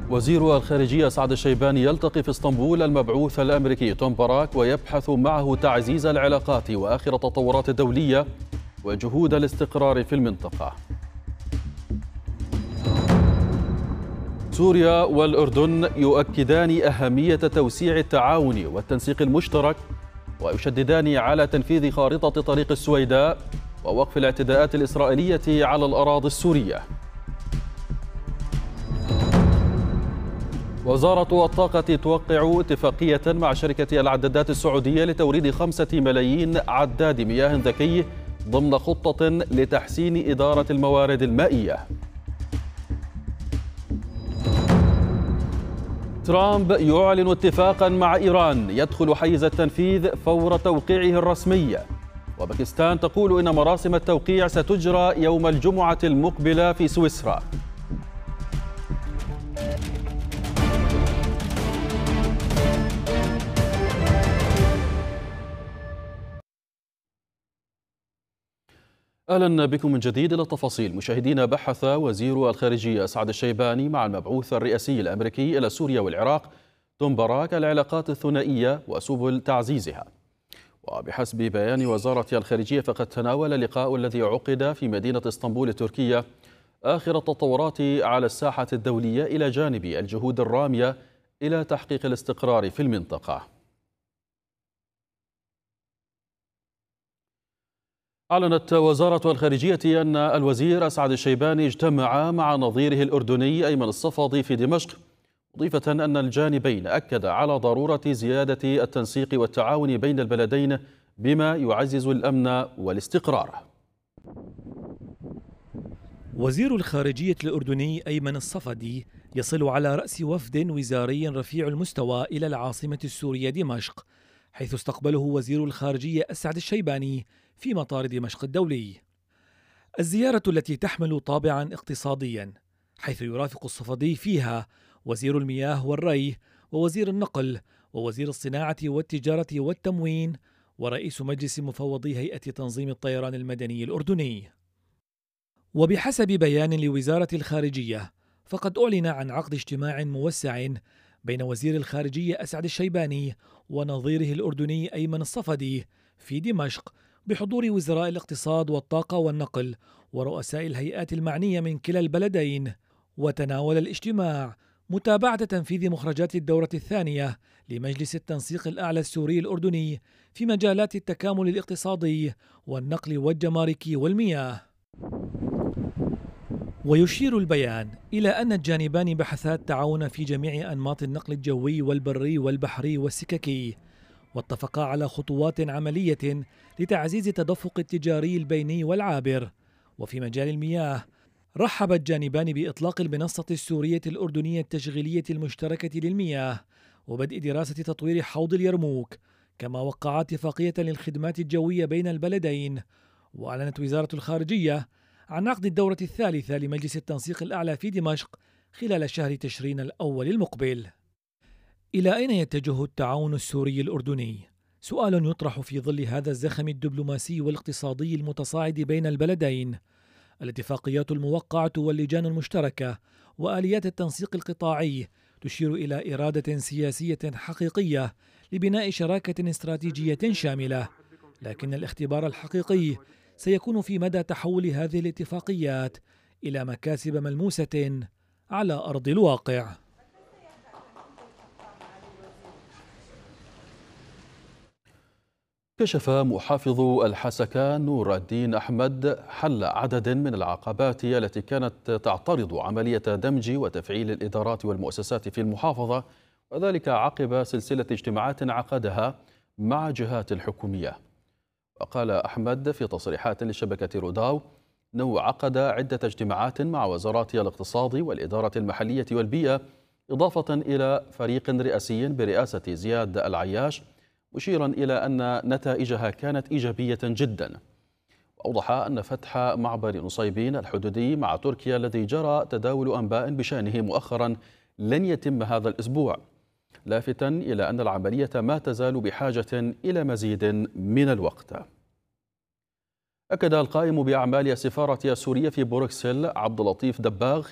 وزير الخارجية سعد الشيباني يلتقي في اسطنبول المبعوث الأمريكي توم باراك ويبحث معه تعزيز العلاقات وآخر التطورات الدولية وجهود الاستقرار في المنطقة. سوريا والأردن يؤكدان أهمية توسيع التعاون والتنسيق المشترك ويشددان على تنفيذ خارطة طريق السويداء ووقف الاعتداءات الإسرائيلية على الأراضي السورية. وزارة الطاقة توقع اتفاقية مع شركة العدادات السعودية لتوريد 5 ملايين عداد مياه ذكي ضمن خطة لتحسين إدارة الموارد المائية. ترامب يعلن اتفاقا مع إيران يدخل حيز التنفيذ فور توقيعه الرسمي. وباكستان تقول إن مراسم التوقيع ستجرى يوم الجمعة المقبلة في سويسرا. أهلا بكم من جديد. إلى التفاصيل. مشاهدينا، بحث وزير الخارجية سعد الشيباني مع المبعوث الرئاسي الأمريكي إلى سوريا والعراق توم باراك العلاقات الثنائية وسبل تعزيزها. وبحسب بيان وزارة الخارجية فقد تناول اللقاء الذي عقد في مدينة اسطنبول التركية آخر التطورات على الساحة الدولية إلى جانب الجهود الرامية إلى تحقيق الاستقرار في المنطقة. أعلنت وزارة الخارجية أن الوزير سعد الشيباني اجتمع مع نظيره الأردني أيمن الصفدي في دمشق، مضيفة أن الجانبين أكد على ضرورة زيادة التنسيق والتعاون بين البلدين بما يعزز الأمن والاستقرار. وزير الخارجية الأردني أيمن الصفدي يصل على رأس وفد وزاري رفيع المستوى إلى العاصمة السورية دمشق، حيث استقبله وزير الخارجية أسعد الشيباني في مطار دمشق الدولي. الزيارة التي تحمل طابعا اقتصاديا، حيث يرافق الصفدي فيها وزير المياه والري ووزير النقل ووزير الصناعة والتجارة والتموين ورئيس مجلس مفوضي هيئة تنظيم الطيران المدني الأردني. وبحسب بيان لوزارة الخارجية فقد أعلن عن عقد اجتماع موسع بين وزير الخارجية أسعد الشيباني ونظيره الأردني أيمن الصفدي في دمشق بحضور وزراء الاقتصاد والطاقة والنقل ورؤساء الهيئات المعنية من كلا البلدين. وتناول الاجتماع متابعة تنفيذ مخرجات الدورة الثانية لمجلس التنسيق الأعلى السوري الأردني في مجالات التكامل الاقتصادي والنقل والجمارك والمياه. ويشير البيان إلى أن الجانبان بحثا التعاون في جميع أنماط النقل الجوي والبري والبحري والسككي، واتفقا على خطوات عملية لتعزيز التدفق التجاري البيني والعابر. وفي مجال المياه رحب الجانبان بإطلاق المنصة السورية الأردنية التشغيلية المشتركة للمياه وبدء دراسة تطوير حوض اليرموك، كما وقعا اتفاقية للخدمات الجوية بين البلدين. وأعلنت وزارة الخارجية عن عقد الدورة الثالثة لمجلس التنسيق الأعلى في دمشق خلال شهر تشرين الأول المقبل. إلى أين يتجه التعاون السوري الأردني؟ سؤال يطرح في ظل هذا الزخم الدبلوماسي والاقتصادي المتصاعد بين البلدين. الاتفاقيات الموقعة واللجان المشتركة وآليات التنسيق القطاعي تشير إلى إرادة سياسية حقيقية لبناء شراكة استراتيجية شاملة، لكن الاختبار الحقيقي سيكون في مدى تحول هذه الاتفاقيات إلى مكاسب ملموسة على أرض الواقع. كشف محافظ الحسكة نور الدين أحمد حل عدد من العقبات التي كانت تعترض عملية دمج وتفعيل الإدارات والمؤسسات في المحافظة، وذلك عقب سلسلة اجتماعات عقدها مع جهات الحكومية. وقال أحمد في تصريحات لشبكة روداو أنه عقد عدة اجتماعات مع وزارات الاقتصاد والإدارة المحلية والبيئة، إضافة إلى فريق رئاسي برئاسة زياد العياش، مشيرا إلى أن نتائجها كانت إيجابية جدا. وأوضح أن فتح معبر نصيبين الحدودي مع تركيا الذي جرى تداول أنباء بشأنه مؤخرا لن يتم هذا الأسبوع، لافتا إلى أن العملية ما تزال بحاجة إلى مزيد من الوقت. أكد القائم بأعمال السفارة السورية في بروكسل عبد اللطيف دباغ